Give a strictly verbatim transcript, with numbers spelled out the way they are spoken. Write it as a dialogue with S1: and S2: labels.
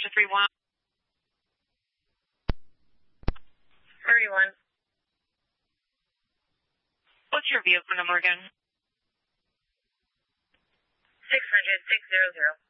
S1: two three one.
S2: thirty-one.
S1: What's your vehicle number again?
S2: six hundred, six hundred.